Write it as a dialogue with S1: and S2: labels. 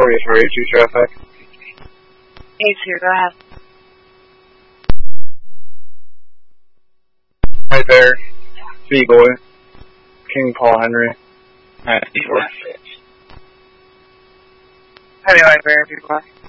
S1: 4 for 82 traffic.
S2: 82, go ahead.
S1: Right there. B-Boy. King Paul Henry. 94.
S2: How do you like Barry, B-Boy?